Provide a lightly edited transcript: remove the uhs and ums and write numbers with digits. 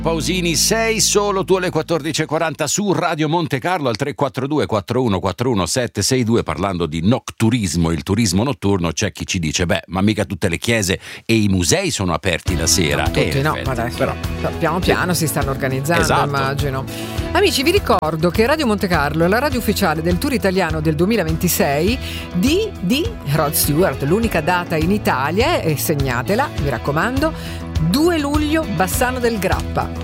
Pausini, sei solo tu alle 14.40 su Radio Monte Carlo al 342 4141 762. Parlando di nocturismo, il turismo notturno, c'è chi ci dice ma mica tutte le chiese e i musei sono aperti la sera. Tutti no, ma adesso però piano piano si stanno organizzando, esatto. Immagino. Amici, vi ricordo che Radio Monte Carlo è la radio ufficiale del Tour Italiano del 2026 di Rod Stewart, l'unica data in Italia, e segnatela, mi raccomando, 2 luglio, Bassano del Grappa.